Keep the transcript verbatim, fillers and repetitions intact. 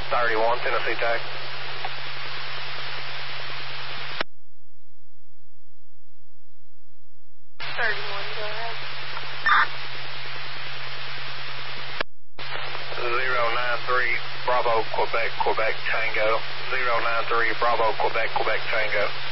thirty-one, Tennessee Tech. thirty-one, go ahead. zero nine three, Bravo, Quebec, Quebec, Tango. zero nine three, Bravo, Quebec, Quebec, Tango.